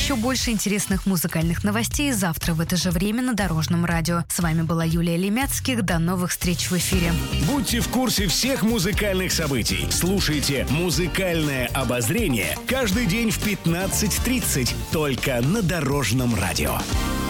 еще больше интересных музыкальных новостей завтра в это же время на Дорожном радио. С вами была Юлия Лемяцких. До новых встреч в эфире. Будьте в курсе всех музыкальных событий. Слушайте «Музыкальное обозрение» каждый день в 15:30 только на Дорожном радио.